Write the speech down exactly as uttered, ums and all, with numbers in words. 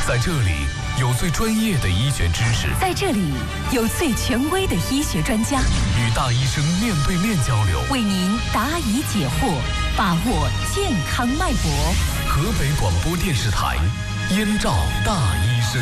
在这里有最专业的医学知识， 在这里有最权威的医学专家， 与大医生面对面交流， 为您答疑解惑，把握健康脉搏。 河北广播电视台燕赵大医生。